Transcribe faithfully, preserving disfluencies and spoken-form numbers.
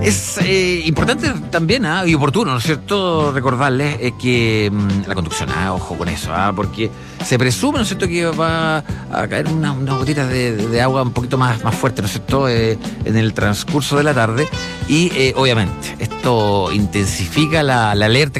Es eh, importante también ¿eh? y oportuno, ¿no es cierto?, recordarles eh, que mmm, la conducción, ¿eh? ojo con eso, ¿eh? porque se presume, ¿no es cierto?, que va a caer unas una gotitas de, de, de agua un poquito más, más fuerte, ¿no es cierto?, eh, en el transcurso de la tarde y eh, obviamente esto intensifica la, la alerta